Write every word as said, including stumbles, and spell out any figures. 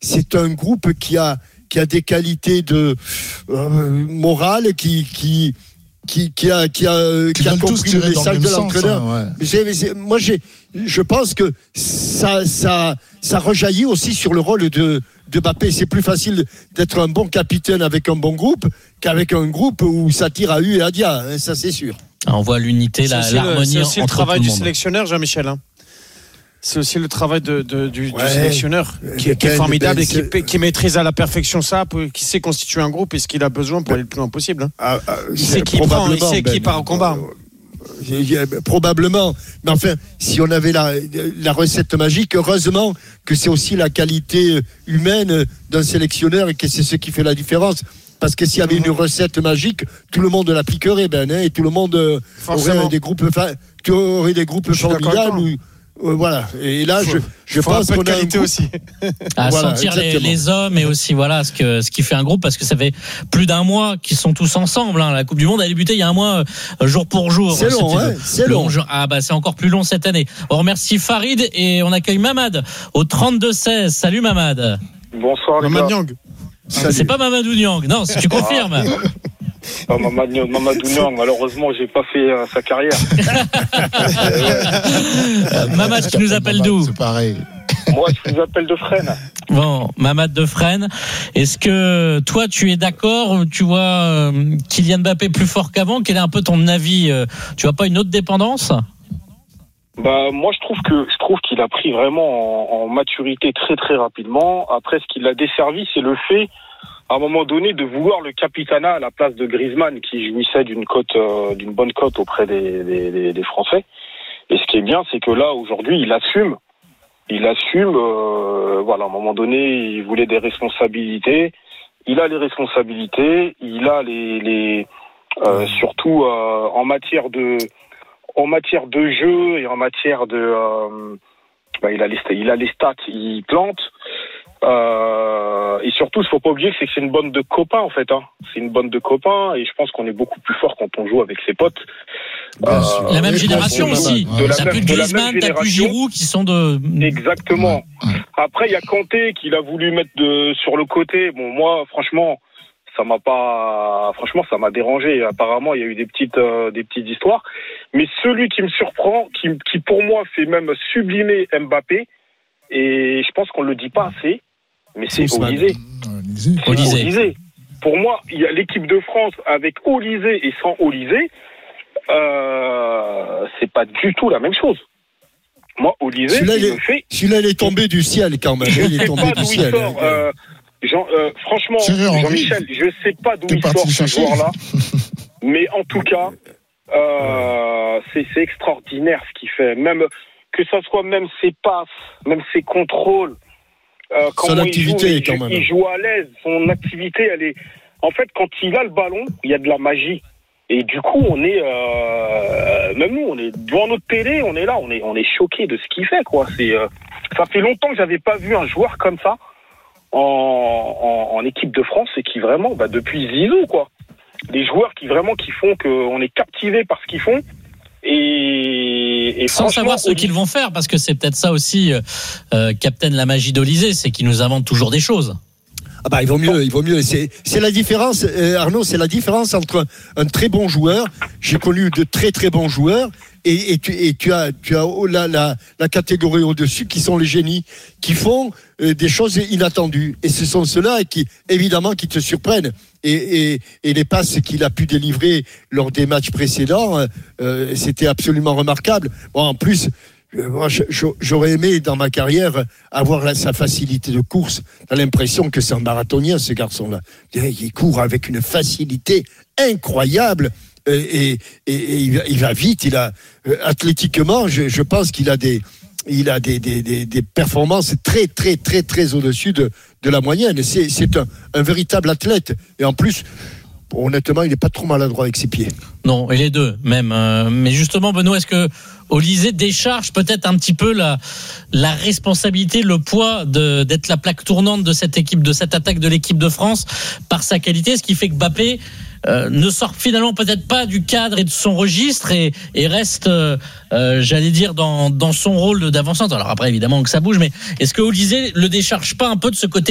c'est un groupe qui a qui a des qualités de euh, morale, qui qui qui qui a qui a qui, qui a compris le message de l'entraîneur. Sens, hein, ouais. c'est, c'est, moi, j'ai, je pense que ça ça ça rejaillit aussi sur le rôle de de Mbappé. C'est plus facile d'être un bon capitaine avec un bon groupe qu'avec un groupe où ça tire à U et à Dia, hein, ça c'est sûr. On voit l'unité, la, c'est l'harmonie le, c'est aussi entre le travail tout le du monde. sélectionneur, Jean-Michel. Hein. C'est aussi le travail de, de, du, ouais, du sélectionneur qui, qui est formidable ben, et qui, qui maîtrise à la perfection ça, qui sait constituer un groupe et ce qu'il a besoin pour aller le plus loin possible. Hein. Ah, ah, il sait qui prend, il sait ben, qui part au combat. Euh, probablement, mais enfin, si on avait la, la recette magique, heureusement que c'est aussi la qualité humaine d'un sélectionneur et que c'est ce qui fait la différence. Parce que s'il y avait une recette magique, tout le monde l'appliquerait, ben, hein, et tout le monde aurait des groupes, tu aurais des groupes formidables. Où, euh, voilà. Et là, faut, je, je pense qu'on a un groupe aussi. À voilà, sentir les, les hommes et aussi voilà ce que ce qui fait un groupe, parce que ça fait plus d'un mois qu'ils sont tous ensemble. Hein. La Coupe du Monde a débuté il y a un mois, euh, jour pour jour. C'est long, hein, c'est long. long. Ah bah c'est encore plus long cette année. On remercie Farid et on accueille Mamad au trente-deux seize. Salut Mamad. Bonsoir. Mamad Niang. Ah, c'est pas Mamadou Niang, non, si tu confirmes. Ah, Mamadou, Mamadou Niang, malheureusement, j'ai pas fait euh, sa carrière. euh, Mamad, tu nous appelles d'où ? C'est pareil. Moi, je vous appelle de Fresnes. Bon, Mamad de Fresnes. Est-ce que toi, tu es d'accord ? Tu vois euh, Kylian Mbappé plus fort qu'avant ? Quel est un peu ton avis ? euh, Tu vois pas une autre dépendance ? Bah moi je trouve que je trouve qu'il a pris vraiment en, en maturité très très rapidement. Après, ce qui l'a desservi, c'est le fait à un moment donné de vouloir le capitanat à la place de Griezmann, qui jouissait d'une cote euh, d'une bonne cote auprès des, des, des Français. Et ce qui est bien, c'est que là aujourd'hui il assume, il assume. Euh, voilà, à un moment donné, il voulait des responsabilités. Il a les responsabilités. Il a les les euh, surtout euh, en matière de En matière de jeu et en matière de, euh, bah, il a les, il a les stats, il plante. Euh, et surtout, il faut pas oublier que c'est, que c'est une bande de copains en fait. Hein. C'est une bande de copains et je pense qu'on est beaucoup plus fort quand on joue avec ses potes. Euh, la même génération aussi. De la t'as même, plus Griezmann, t'as plus Giroud qui sont de. Exactement. Après, il y a Kanté qu'il a voulu mettre de, sur le côté. Bon, moi, franchement. Ça m'a pas, franchement, ça m'a dérangé. Apparemment, il y a eu des petites, euh, des petites histoires. Mais celui qui me surprend, qui, qui pour moi fait même sublimer Mbappé, et je pense qu'on le dit pas assez, mais c'est Olysée. Olysée. Olysée. Pour moi, il y a l'équipe de France avec Olysée et sans Olysée, euh, c'est pas du tout la même chose. Moi, Olysée, celui-là, il il me fait. Celui-là, il est tombé du ciel quand même. Je il est sais tombé pas du d'où ciel. il sort. Euh, Jean, euh, franchement, Jean-Michel, je ne sais pas d'où il sort ce joueur-là, mais en tout cas, euh, c'est, c'est extraordinaire ce qu'il fait. Même que ça soit même ses passes, même ses contrôles, euh, son activité il joue, quand il, même. Il joue à l'aise. Son activité, elle est. En fait, quand il a le ballon, il y a de la magie. Et du coup, on est, euh, même nous, on est devant notre télé, on est là, on est, on est choqué de ce qu'il fait, quoi. C'est, euh, ça fait longtemps que j'avais pas vu un joueur comme ça. En, en, en équipe de France, et qui vraiment, bah, depuis Zizou, quoi. Des joueurs qui vraiment qui font qu'on est captivé par ce qu'ils font. Et, et sans savoir ce qu'ils vont faire, parce que c'est peut-être ça aussi, euh, Captain la magie d'Olysée, c'est qu'ils nous inventent toujours des choses. Ah bah il vaut mieux, il vaut mieux. C'est, c'est la différence, euh, Arnaud, c'est la différence entre un, un très bon joueur. J'ai connu de très très bons joueurs, et, et, tu, et tu as, tu as la, la, la catégorie au-dessus qui sont les génies, qui font euh, des choses inattendues. Et ce sont ceux-là qui, évidemment, qui te surprennent. Et, et, et les passes qu'il a pu délivrer lors des matchs précédents, euh, c'était absolument remarquable. Bon, en plus. Moi, j'aurais aimé dans ma carrière avoir la, sa facilité de course. T'as l'impression que c'est un marathonien, ce garçon-là. Il court avec une facilité incroyable, et, et, et il, va, il va vite. Il a athlétiquement, je, je pense qu'il a des, il a des, des, des, des performances très, très, très, très au-dessus de, de la moyenne. C'est, c'est un, un véritable athlète. Et en plus, honnêtement, il n'est pas trop maladroit avec ses pieds. Non, et les deux, même. Euh, mais justement, Benoît, est-ce que Olysée décharge peut-être un petit peu la, la responsabilité, le poids de, d'être la plaque tournante de cette équipe, de cette attaque de l'équipe de France par sa qualité, ce qui fait que Mbappé euh, ne sort finalement peut-être pas du cadre et de son registre et, et reste, euh, euh, j'allais dire, dans, dans son rôle d'avancante. Alors après, évidemment que ça bouge, mais est-ce que Olysée le décharge pas un peu de ce côté